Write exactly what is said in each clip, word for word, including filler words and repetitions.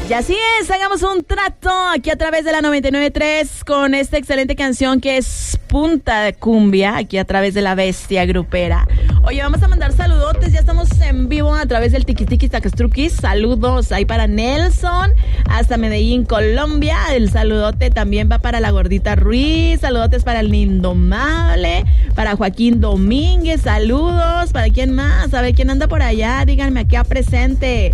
Y así es, hagamos un trato aquí a través de la noventa y nueve punto tres con esta excelente canción que es Punta de Cumbia, aquí a través de la Bestia Grupera. Oye, vamos a mandar saludotes, ya estamos en vivo a través del Tiki Tiki Tacastruquis. Saludos ahí para Nelson, hasta Medellín, Colombia. El saludote también va para la Gordita Ruiz, saludotes para el Indomable, para Joaquín Domínguez, saludos. ¿Para quién más? A ver, ¿quién anda por allá? Díganme aquí a presente.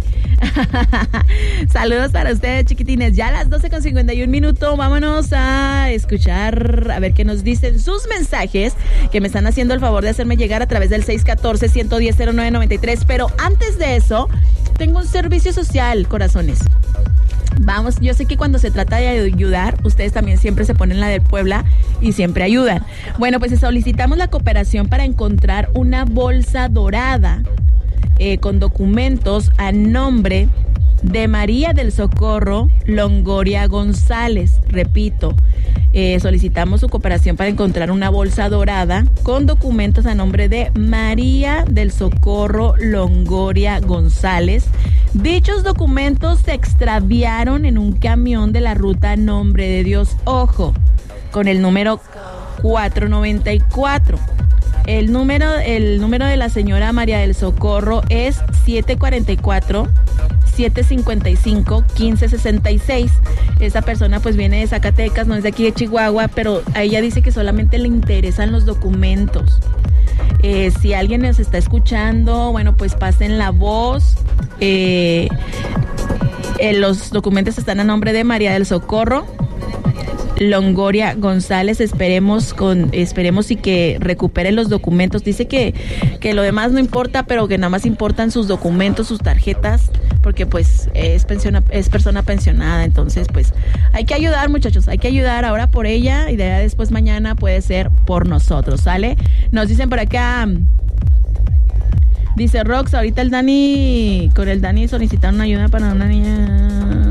Saludos para ustedes, chiquitines. Ya a las doce con cincuenta y un minutos, vámonos a escuchar, a ver qué nos dicen sus mensajes, que me están haciendo el favor de hacerme llegar a través del seis uno cuatro, uno uno cero, cero nueve nueve tres. Pero antes de eso, tengo un servicio social, corazones. Vamos, yo sé que cuando se trata de ayudar, ustedes también siempre se ponen la del Puebla y siempre ayudan. Bueno, pues solicitamos la cooperación para encontrar una bolsa dorada eh, con documentos a nombre de María del Socorro Longoria González. Repito, eh, solicitamos su cooperación para encontrar una bolsa dorada con documentos a nombre de María del Socorro Longoria González. Dichos documentos se extraviaron en un camión de la ruta Nombre de Dios. Ojo, con el número cuatrocientos noventa y cuatro. El número, el número de la señora María del Socorro es siete cuatro cuatro, siete cinco cinco, uno cinco seis seis. Esa persona pues viene de Zacatecas, no es de aquí de Chihuahua, pero a ella dice que solamente le interesan los documentos. Eh, si alguien nos está escuchando, bueno, pues pasen la voz. Eh, eh, los documentos están a nombre de María del Socorro Longoria González. Esperemos con esperemos y que recupere los documentos. Dice que, que lo demás no importa, pero que nada más importan sus documentos, sus tarjetas, porque pues es pensiona, es persona pensionada. Entonces pues hay que ayudar, muchachos, hay que ayudar ahora por ella y de ahí después mañana puede ser por nosotros, ¿sale? Nos dicen por acá, dice Rox, ahorita el Dani, con el Dani solicitaron ayuda para una niña.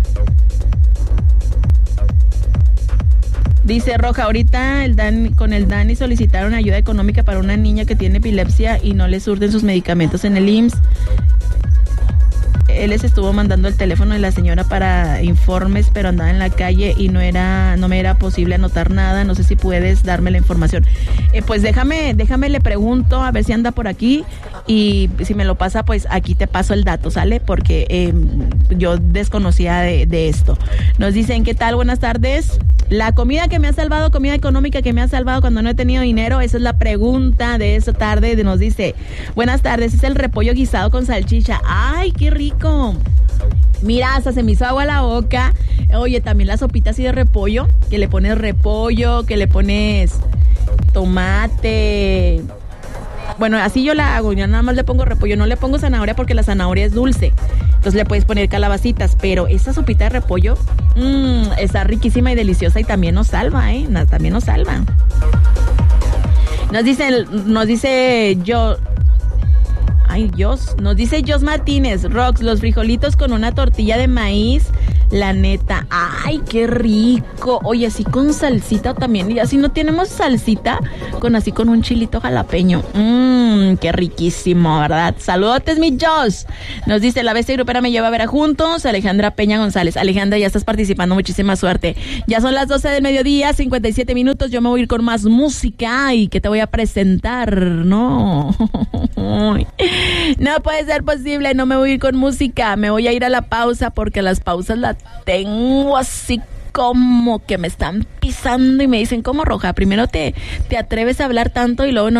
Dice Roja, ahorita el Dan, con el Dani solicitaron ayuda económica para una niña que tiene epilepsia y no le surten sus medicamentos en el I M S S. Él les estuvo mandando el teléfono de la señora para informes, pero andaba en la calle y no era, no me era posible anotar nada. No sé si puedes darme la información. Eh, pues déjame, déjame le pregunto a ver si anda por aquí y si me lo pasa, pues aquí te paso el dato, ¿sale? Porque eh, yo desconocía de, de esto. Nos dicen, ¿qué tal? Buenas tardes. La comida que me ha salvado, comida económica que me ha salvado cuando no he tenido dinero, esa es la pregunta de esta tarde. Nos dice, buenas tardes, es el repollo guisado con salchicha. ¡Ay, qué rico! Mira, hasta se me hizo agua a la boca. Oye, también la sopita así de repollo, que le pones repollo, que le pones tomate. Bueno, así yo la hago, yo nada más le pongo repollo, no le pongo zanahoria porque la zanahoria es dulce. Entonces le puedes poner calabacitas, pero esa sopita de repollo mmm, está riquísima y deliciosa y también nos salva, ¿eh? También nos salva. Nos dice, nos dice yo... Ay, Dios, nos dice Jos Martínez, Rox, los frijolitos con una tortilla de maíz, la neta, ay, qué rico. Oye, así con salsita también, y así no tenemos salsita, con así con un chilito jalapeño, mmm, qué riquísimo, ¿verdad? Saludotes, mi Jos. Nos dice, la Bestia Grupera me lleva a ver a juntos, Alejandra Peña González. Alejandra, ya estás participando, muchísima suerte. Ya son las doce del mediodía, cincuenta y siete minutos, yo me voy a ir con más música y que te voy a presentar, ¿no? No puede ser posible, no me voy a ir con música, me voy a ir a la pausa porque las pausas las tengo así como que me están pisando y me dicen, ¿cómo, Roja? Primero te, te atreves a hablar tanto y luego no